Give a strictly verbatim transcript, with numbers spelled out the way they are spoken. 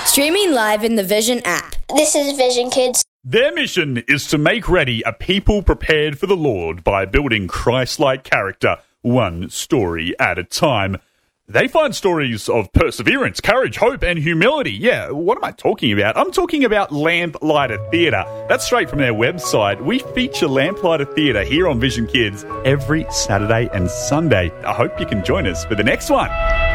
Streaming live in the Vision app. This is Vision Kids. Their mission is to make ready a people prepared for the Lord by building Christ-like character, one story at a time. They find stories of perseverance, courage, hope, and humility. Yeah, what am I talking about? I'm talking about Lamplighter Theatre. That's straight from their website. We feature Lamplighter Theatre here on Vision Kids every Saturday and Sunday. I hope you can join us for the next one.